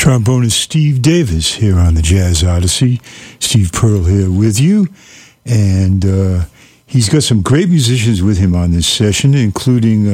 trombonist Steve Davis here on the Jazz Odyssey. Steve Pearl here with you, and he's got some great musicians with him on this session, including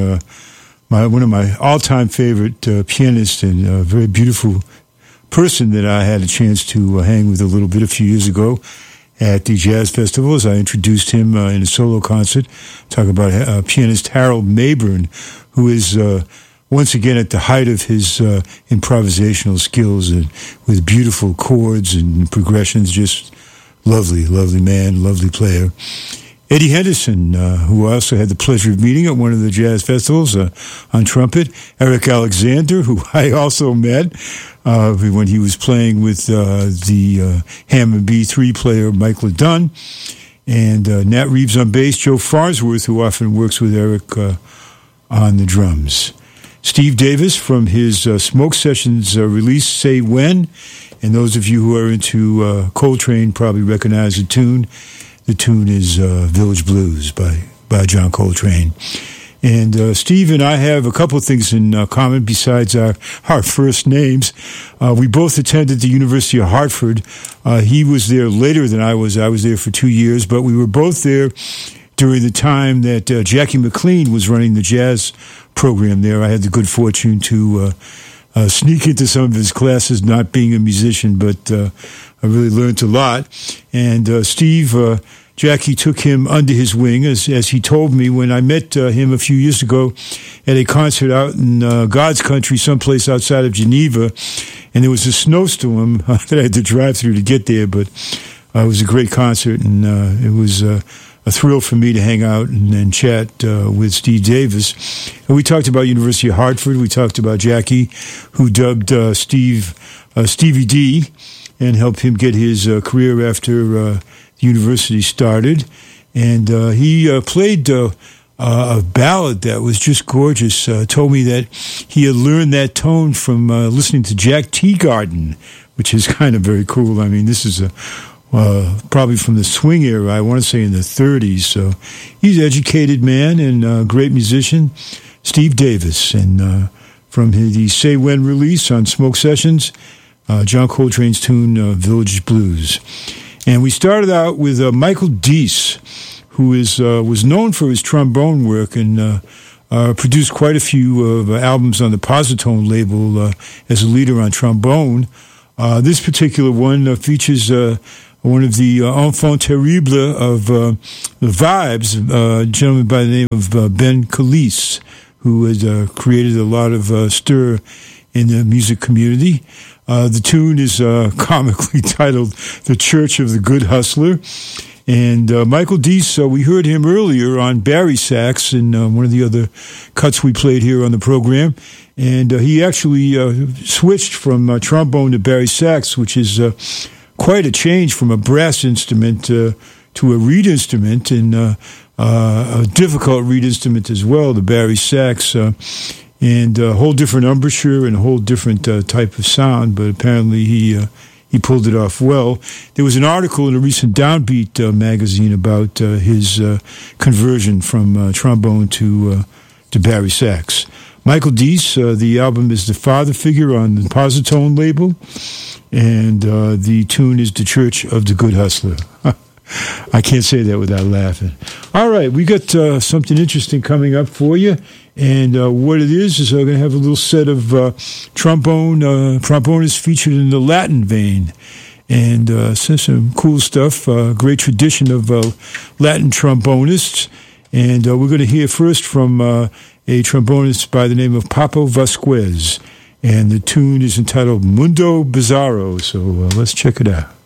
one of my all-time favorite pianists and a very beautiful person that I had a chance to hang with a little bit a few years ago at the Jazz Festival, as I introduced him in a solo concert. Talk about pianist Harold Mayburn, who is once again at the height of his improvisational skills, and with beautiful chords and progressions. Just lovely, lovely man, lovely player. Eddie Henderson, who I also had the pleasure of meeting at one of the jazz festivals on trumpet. Eric Alexander, who I also met when he was playing with the Hammond B3 player Mike LeDunn. And Nat Reeves on bass. Joe Farnsworth, who often works with Eric on the drums. Steve Davis from his Smoke Sessions release, Say When. And those of you who are into Coltrane probably recognize the tune. The tune is Village Blues by John Coltrane. And Steve and I have a couple of things in common besides our first names. We both attended the University of Hartford. He was there later than I was. I was there for 2 years, but we were both there during the time that Jackie McLean was running the jazz program there. I had the good fortune to sneak into some of his classes, not being a musician, but I really learned a lot. And Steve, Jackie took him under his wing, as he told me when I met him a few years ago at a concert out in God's country, someplace outside of Geneva. And there was a snowstorm that I had to drive through to get there, but it was a great concert, and it was a thrill for me to hang out and chat with Steve Davis. And we talked about University of Hartford. We talked about Jackie, who dubbed Stevie D, and helped him get his career after the university started. And he played a ballad that was just gorgeous. Told me that he had learned that tone from listening to Jack Teagarden, which is kind of very cool. I mean, this is probably from the swing era, I want to say in the 30s. So he's an educated man and a great musician, Steve Davis. And from the Say When release on Smoke Sessions, John Coltrane's tune, Village Blues. And we started out with Michael Deese, who was known for his trombone work and produced quite a few albums on the Positone label as a leader on trombone. This particular one features one of the enfants terribles of the Vibes, a gentleman by the name of Ben Calise, who has created a lot of stir in the music community. The tune is comically titled The Church of the Good Hustler. And Michael Deese, we heard him earlier on Barry sax in one of the other cuts we played here on the program. And he actually switched from trombone to Barry sax, which is quite a change from a brass instrument to a reed instrument, and a difficult reed instrument as well, the Barry sax. And a whole different embouchure and a whole different type of sound, but apparently he pulled it off well. There was an article in a recent Downbeat magazine about his conversion from trombone to Barry sax. Michael Deese, the album is The Father Figure on the Positone label, and the tune is The Church of the Good Hustler. I can't say that without laughing. All right, we got something interesting coming up for you. And what it is we're going to have a little set of trombonists featured in the Latin vein. And some cool stuff, great tradition of Latin trombonists. And we're going to hear first from a trombonist by the name of Papo Vasquez. And the tune is entitled Mundo Bizarro. So let's check it out.